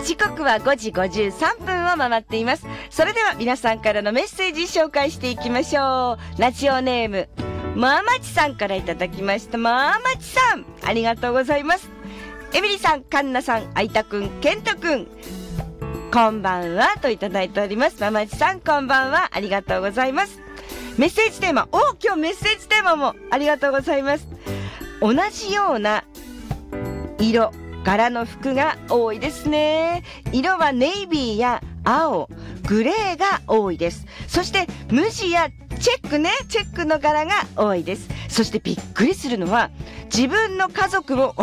時刻は5時53分を回っています。それでは皆さんからのメッセージ紹介していきましょう。ラジオネームまーまちさんからいただきました。まーまちさん、ありがとうございます。エミリさん、カンナさん、あいたくん、ケントくん、こんばんはといただいております。まーまちさん、こんばんは、ありがとうございます。メッセージテーマ、今日メッセージテーマもありがとうございます。同じような色柄の服が多いですね。色はネイビーや青、グレーが多いです。そして無地やチェックの柄が多いです。そしてびっくりするのは自分の家族も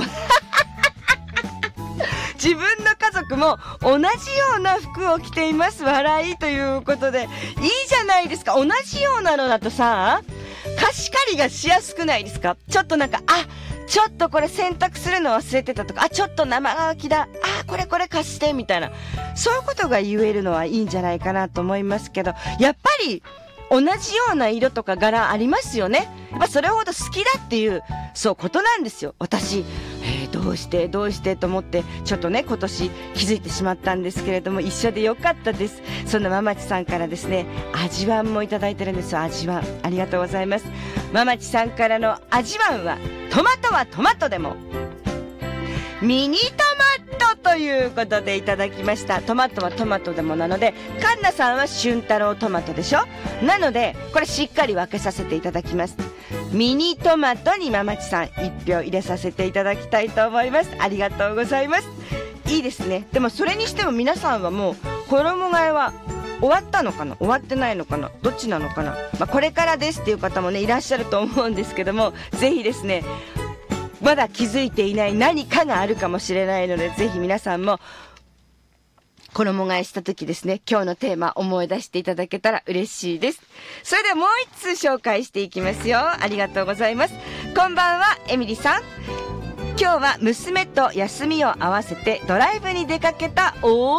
同じような服を着ています。笑いということで、いいじゃないですか。同じようなのだとさ、貸し借りがしやすくないですか？ちょっとなんか、ちょっとこれ洗濯するの忘れてたとか、ちょっと生乾きだ、これ貸してみたいな、そういうことが言えるのはいいんじゃないかなと思いますけど、やっぱり同じような色とか柄ありますよね。それほど好きだっていうことなんですよ。私、どうしてと思ってちょっとね、今年気づいてしまったんですけれども、一緒でよかったです。そんなままちさんからですね、味わんもいただいてるんですよ。味わん、ありがとうございます。ままちさんからの味わんは、トマトはトマトでもミニトマトということでいただきました。トマトはトマトでもなので、カンナさんは春太郎トマトでしょ。なのでこれしっかり分けさせていただきます。ミニトマトにままちさん1票入れさせていただきたいと思います。ありがとうございます。いいですね。でもそれにしても皆さんはもう衣替えは終わったのかな、終わってないのかな、どっちなのかな。これからですっていう方もねいらっしゃると思うんですけども、ぜひですね、まだ気づいていない何かがあるかもしれないので、ぜひ皆さんも衣替えした時ですね、今日のテーマ思い出していただけたら嬉しいです。それではもう一通紹介していきますよ。ありがとうございます。こんばんは、エミリさん。今日は娘と休みを合わせてドライブに出かけた